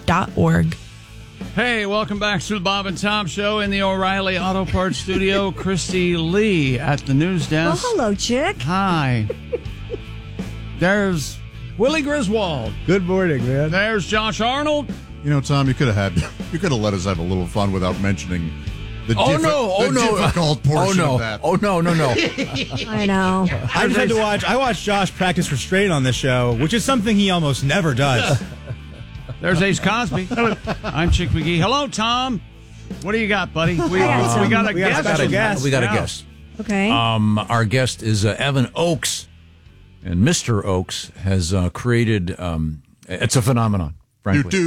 O'ReillyAutoParts.org. Hey, welcome back to the Bob and Tom Show in the O'Reilly Auto Parts studio. Christy Lee at the news desk. Oh, hello, chick. Hi. There's Willie Griswold. Good morning, man. There's Josh Arnold. You know, Tom, you could have let us have a little fun without mentioning the difficult portion of that. Oh, no. I know. I just had to watch. I watched Josh practice restraint on this show, which is something he almost never does. There's Ace Cosby. I'm Chick McGee. Hello, Tom. What do you got, buddy? We got a guest. We got a guest. Okay. Our guest is Evan Oakes, and Mr. Oakes has created. It's a phenomenon, frankly.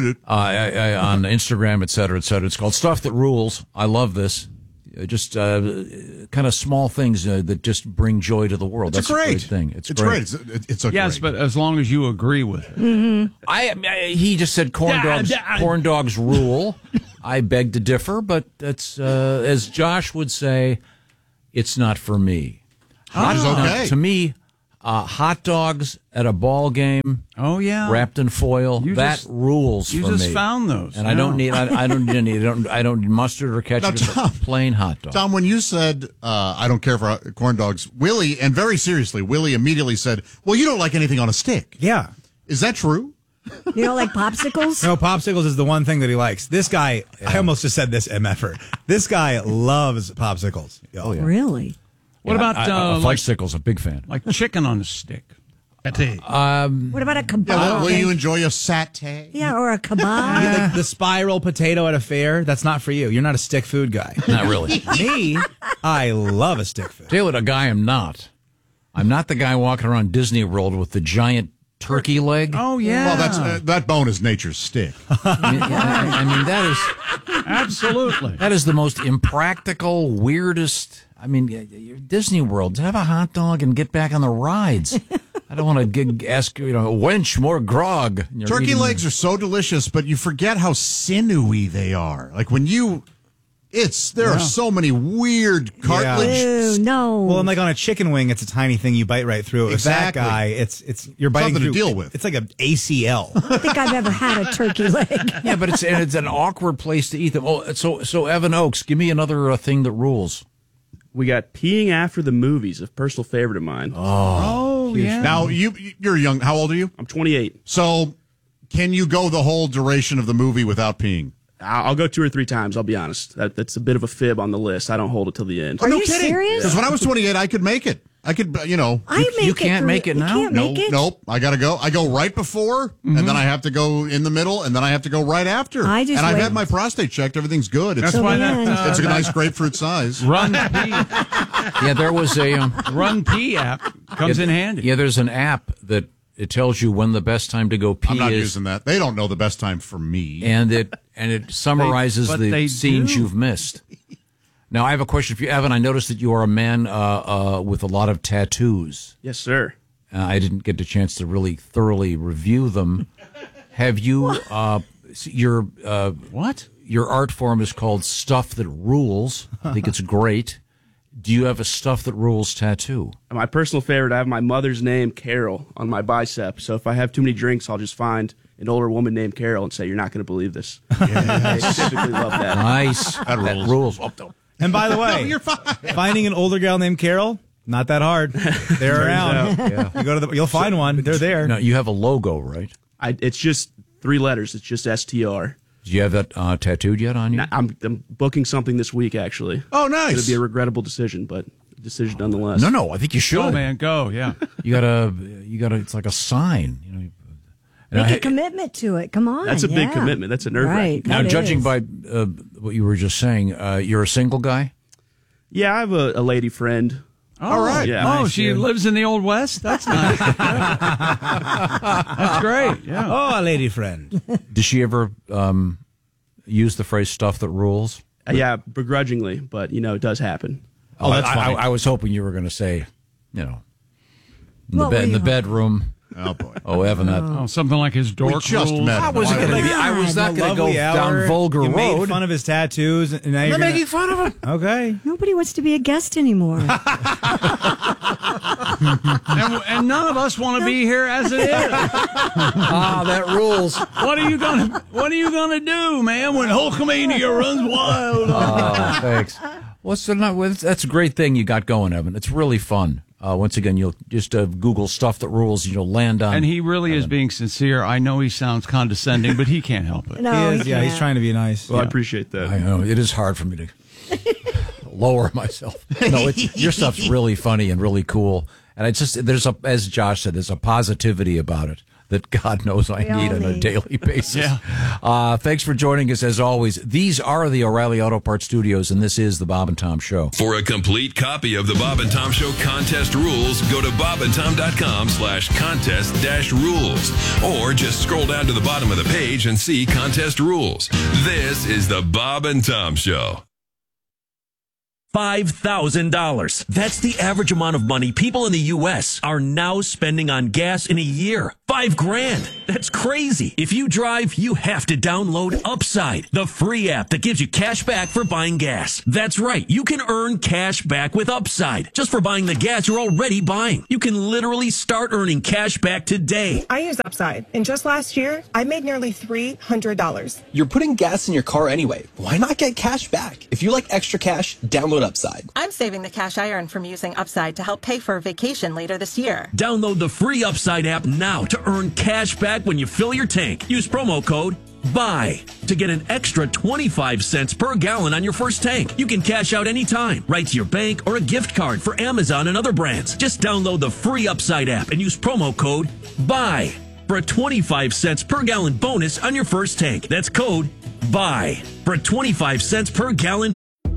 On Instagram, et cetera, et cetera. It's called Stuff That Rules. I love this. Just kind of small things that just bring joy to the world. That's a great thing. It's great. It's a yes, great. but as long as you agree with it. Mm-hmm. He just said corn dogs rule. I beg to differ, but it's as Josh would say, it's not for me. Okay. To me, hot dogs at a ball game. Oh yeah, wrapped in foil. That rules for me. You just found those, and I don't need mustard or ketchup. Just plain hot dog. Tom, when you said I don't care for corn dogs, Willie, and very seriously, Willie immediately said, "Well, you don't like anything on a stick." Yeah. Is that true? You don't like popsicles? No, popsicles is the one thing that he likes. This guy, I almost just said this MFer. This guy loves popsicles. Oh yeah. Really? What about Fudgesicles? A big fan. Like chicken on a stick. What about a kebab? Yeah, will you enjoy a satay? Yeah, or a kebab. Like the spiral potato at a fair, that's not for you. You're not a stick food guy. Not really. Me, I love a stick food. Tell you what, a guy I'm not. I'm not the guy walking around Disney World with the giant turkey leg. Oh yeah. Well, that bone is nature's stick. I mean that is absolutely. That is the most impractical, weirdest. I mean, Disney World, have a hot dog and get back on the rides. I don't want to ask, wench, more grog. Turkey legs are so delicious, but you forget how sinewy they are. Like when there are so many weird cartilage. Ew, no. Well, and like on a chicken wing, it's a tiny thing you bite right through. Exactly. With that guy, it's you're biting something through. to deal with. It's like an ACL. I don't think I've ever had a turkey leg. Yeah, but it's an awkward place to eat them. Oh, so Evan Oakes, give me another thing that rules. We got peeing after the movies, a personal favorite of mine. Oh yeah. Now you're young. How old are you? I'm 28. So can you go the whole duration of the movie without peeing? I'll go 2 or 3 times, I'll be honest. That's a bit of a fib on the list. I don't hold it till the end. Are no you kidding. serious? Because when I was 28, I could make it. I could, You can't make it now? You can't make it? Nope. I got to go. I go right before, and then I have to go in the middle, and then I have to go right after. I've had my prostate checked. Everything's good. That's why it's a nice grapefruit size. Run Pee. Yeah, there was a Run Pee app comes in handy. Yeah, there's an app that it tells you when the best time to go pee I'm not is. using that. They don't know the best time for me. And it summarizes the scenes you've missed. Now, I have a question for you, Evan. I noticed that you are a man with a lot of tattoos. Yes, sir. I didn't get the chance to really thoroughly review them. Have you, what? Your art form is called Stuff That Rules. I think it's great. Do you have a Stuff That Rules tattoo? My personal favorite, I have my mother's name, Carol, on my bicep. So if I have too many drinks, I'll just find an older woman named Carol and say, "You're not going to believe this." I typically love that. Nice. That rules. And by the way, you're fine. Finding an older gal named Carol, not that hard. They're around. Yeah. You'll find one. They're there. No, you have a logo, right? It's just 3 letters. It's just STR. Do you have that tattooed yet on you? I'm booking something this week, actually. Oh, nice. It's going to be a regrettable decision, but a decision nonetheless. No, I think you should. Go, man, go. Yeah. You gotta. It's like a sign. Make a commitment to it. Come on. That's a big commitment. That's a nerve-wracking. Now, judging by what you were just saying, you're a single guy? Yeah, I have a lady friend. All right. Yeah. Oh, she lives in the Old West? That's nice. That's great. Yeah. Oh, a lady friend. Does she ever use the phrase "stuff that rules"? Yeah, begrudgingly, but, it does happen. Oh, that's fine. I was hoping you were going to say, in the bedroom. Oh, boy. Oh, Evan, something like his dork We just rules. met. I was not going to go down vulgar you road. Made fun of his tattoos. And now you're making fun of him. Okay. Nobody wants to be a guest anymore. and none of us want to be here as it is. That rules. What are you gonna do, man, when Hulkamania runs wild? Oh, thanks. That's a great thing you got going, Evan. It's really fun. Once again, you'll just Google stuff that rules, and you'll land on. And he really is being sincere. I know he sounds condescending, but he can't help it. No, he is, yeah, he's trying to be nice. Well, I appreciate that. I know it is hard for me to lower myself. No, your stuff's really funny and really cool, and as Josh said, there's a positivity about it that God knows I need on a daily basis. Yeah. Thanks for joining us, as always. These are the O'Reilly Auto Parts Studios, and this is the Bob and Tom Show. For a complete copy of the Bob and Tom Show contest rules, go to bobandtom.com/contest-rules. Or just scroll down to the bottom of the page and see contest rules. This is the Bob and Tom Show. $5,000. That's the average amount of money people in the U.S. are now spending on gas in a year. $5,000. That's crazy. If you drive, you have to download Upside, the free app that gives you cash back for buying gas. That's right. You can earn cash back with Upside just for buying the gas you're already buying. You can literally start earning cash back today. I use Upside, and just last year, I made nearly $300. You're putting gas in your car anyway. Why not get cash back? If you like extra cash, download Upside. I'm saving the cash I earn from using Upside to help pay for a vacation later this year. Download the free Upside app now to earn cash back when you fill your tank. Use promo code BUY to get an extra 25 cents per gallon on your first tank. You can cash out anytime, right to your bank or a gift card for Amazon and other brands. Just download the free Upside app and use promo code BUY for a 25 cents per gallon bonus on your first tank. That's code BUY for a 25 cents per gallon.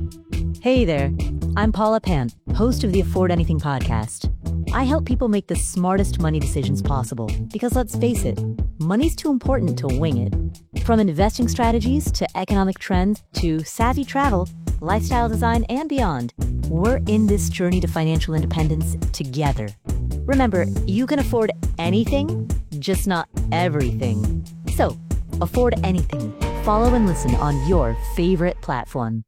Hey there, I'm Paula Pant, host of the Afford Anything podcast. I help people make the smartest money decisions possible because, let's face it, money's too important to wing it. From investing strategies to economic trends to savvy travel, lifestyle design, and beyond, we're in this journey to financial independence together. Remember, you can afford anything, just not everything. So, afford anything. Follow and listen on your favorite platform.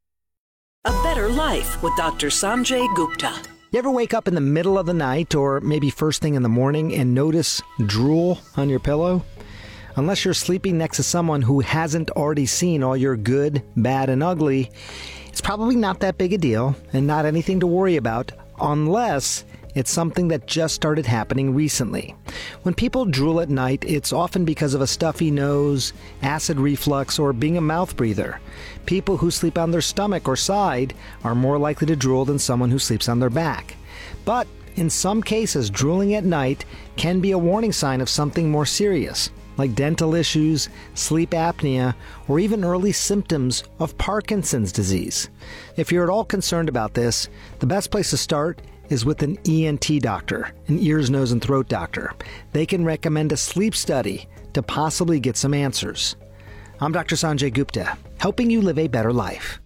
A Better Life with Dr. Sanjay Gupta. You ever wake up in the middle of the night or maybe first thing in the morning and notice drool on your pillow? Unless you're sleeping next to someone who hasn't already seen all your good, bad, and ugly, it's probably not that big a deal and not anything to worry about unless it's something that just started happening recently. When people drool at night, it's often because of a stuffy nose, acid reflux, or being a mouth breather. People who sleep on their stomach or side are more likely to drool than someone who sleeps on their back. But in some cases, drooling at night can be a warning sign of something more serious, like dental issues, sleep apnea, or even early symptoms of Parkinson's disease. If you're at all concerned about this, the best place to start is with an ENT doctor, an ears, nose, and throat doctor. They can recommend a sleep study to possibly get some answers. I'm Dr. Sanjay Gupta, helping you live a better life.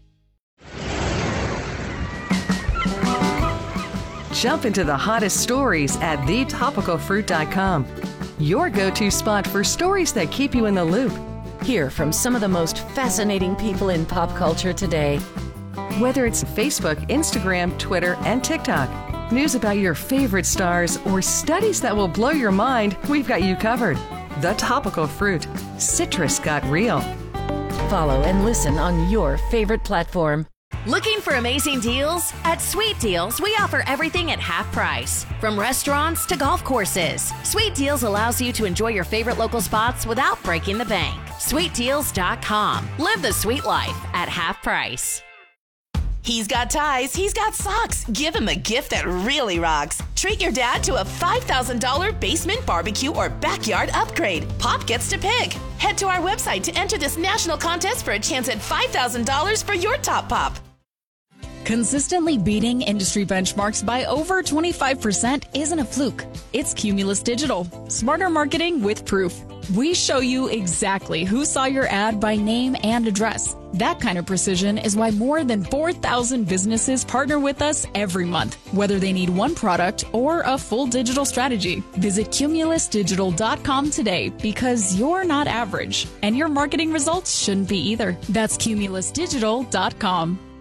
Jump into the hottest stories at thetopicalfruit.com. Your go-to spot for stories that keep you in the loop. Hear from some of the most fascinating people in pop culture today. Whether it's Facebook, Instagram, Twitter, and TikTok, news about your favorite stars, or studies that will blow your mind, we've got you covered. The Topical Fruit. Citrus got real. Follow and listen on your favorite platform. Looking for amazing deals? At Sweet Deals, we offer everything at half price. From restaurants to golf courses, Sweet Deals allows you to enjoy your favorite local spots without breaking the bank. SweetDeals.com. Live the sweet life at half price. He's got ties, he's got socks. Give him a gift that really rocks. Treat your dad to a $5,000 basement barbecue or backyard upgrade. Pop gets to pick. Head to our website to enter this national contest for a chance at $5,000 for your top pop. Consistently beating industry benchmarks by over 25% isn't a fluke. It's Cumulus Digital. Smarter marketing with proof. We show you exactly who saw your ad by name and address. That kind of precision is why more than 4,000 businesses partner with us every month, whether they need one product or a full digital strategy. Visit cumulusdigital.com today because you're not average, and your marketing results shouldn't be either. That's cumulusdigital.com.